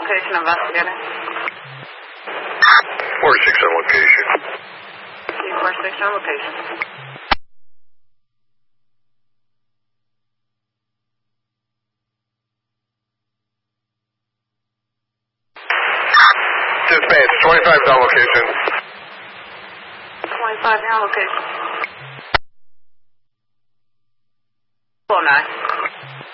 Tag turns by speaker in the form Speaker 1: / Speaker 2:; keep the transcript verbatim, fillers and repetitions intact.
Speaker 1: location, investigator.
Speaker 2: four six on location.
Speaker 1: four six on location.
Speaker 2: Dispatch, twenty-five on location.
Speaker 1: twenty-five on location. four nine.